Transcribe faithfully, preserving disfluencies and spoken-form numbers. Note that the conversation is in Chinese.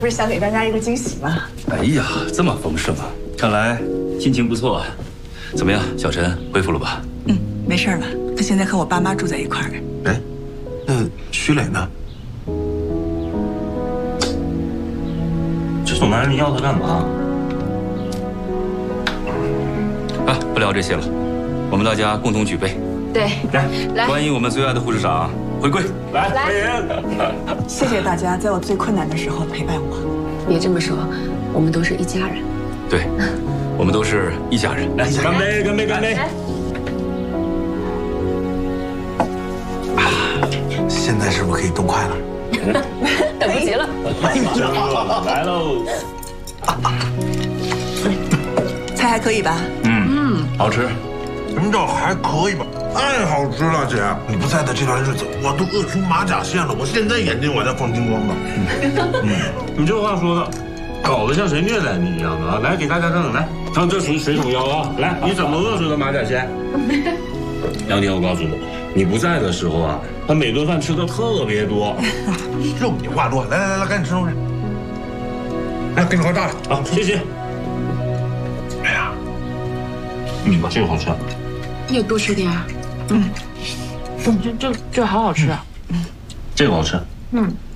不是想给大家一个惊喜吗？ 哎呀，这么丰盛啊！看来心情不错啊。怎么样，小陈恢复了吧？ 嗯，没事了。他现在和我爸妈住在一块儿。 哎，那徐磊呢？ 这种男人你要他干嘛？ 啊，不聊这些了，我们大家共同举杯。 对， 来来， 欢迎我们最爱的护士长回归。 来，欢迎！ 谢谢大家在我最困难的时候陪伴我。 别这么说，我们都是一家人。 对，我们都是一家人。来， 干杯！干杯！干杯！ 啊，现在是不是可以动筷了？ 等不及了。 来喽！ 菜还可以吧？ 嗯嗯，好吃。 什么叫还可以吧？太好吃了，姐！你不在的这段日子，我都饿出马甲线了。我现在眼睛往下放金光呢。 你这话说的，搞得像谁虐待你一样的啊！来，给大家看看，来，看这属于水桶腰啊！来，你怎么饿出的马甲线？杨婷，我告诉你，你不在的时候啊，他每顿饭吃的特别多。 就你话多，来来来来，赶紧吃东西。来，给你块大的。 好，谢谢。哎呀，嗯，这个好吃。 你也多吃点啊。 嗯，嗯，这这这好好吃啊。 这个好吃。 嗯。